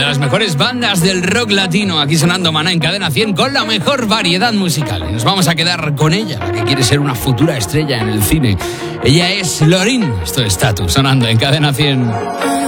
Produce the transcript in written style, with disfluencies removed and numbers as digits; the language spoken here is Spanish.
las mejores bandas del rock latino, aquí sonando Maná en Cadena 100 con la mejor variedad musical. Y nos vamos a quedar con ella, que quiere ser una futura estrella en el cine. Ella es Lorin. Esto es Status, sonando en Cadena 100.